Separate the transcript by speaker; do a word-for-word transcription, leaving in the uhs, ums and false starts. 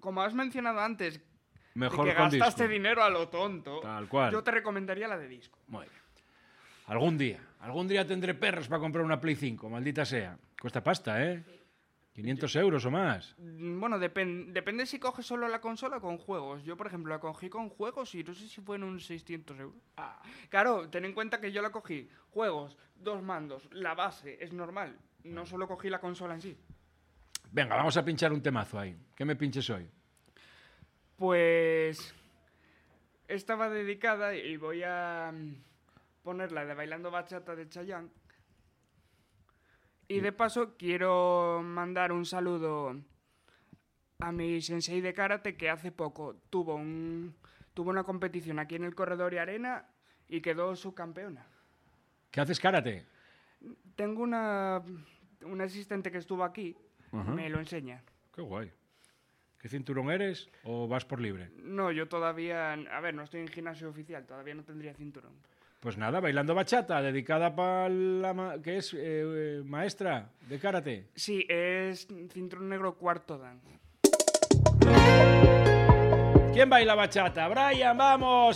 Speaker 1: como has mencionado antes,
Speaker 2: Mejor
Speaker 1: de que
Speaker 2: con
Speaker 1: gastaste
Speaker 2: disco.
Speaker 1: dinero a lo tonto,
Speaker 2: Tal cual.
Speaker 1: yo te recomendaría la de disco.
Speaker 2: Muy bien. Algún día, algún día tendré perros para comprar una Play cinco, maldita sea. Cuesta pasta, ¿eh? quinientos euros o más.
Speaker 1: Bueno, depen- depende si coges solo la consola o con juegos. Yo, por ejemplo, la cogí con juegos y no sé si fueron unos seiscientos euros. Ah, claro, ten en cuenta que yo la cogí. Juegos, dos mandos, la base, es normal. No solo cogí la consola en sí.
Speaker 2: Venga, vamos a pinchar un temazo ahí. ¿Qué me pinches hoy?
Speaker 1: Pues... Estaba dedicada y voy a mm, ponerla de Bailando Bachata de Chayanne. Y de paso quiero mandar un saludo a mi sensei de karate que hace poco tuvo un tuvo una competición aquí en el Corredor y Arena y quedó subcampeona.
Speaker 2: ¿Qué haces karate?
Speaker 1: Tengo una, una asistente que estuvo aquí,
Speaker 2: Ajá.
Speaker 1: me lo enseña.
Speaker 2: Qué guay. ¿Qué cinturón eres o vas por libre?
Speaker 1: No, yo todavía, a ver, no estoy en gimnasio oficial, todavía no tendría cinturón.
Speaker 2: Pues nada, Bailando Bachata, dedicada para la... Ma ¿Qué es? Eh, eh, maestra de karate.
Speaker 1: Sí, es cinturón negro cuarto dan.
Speaker 2: ¿Quién baila bachata? Brian, vamos.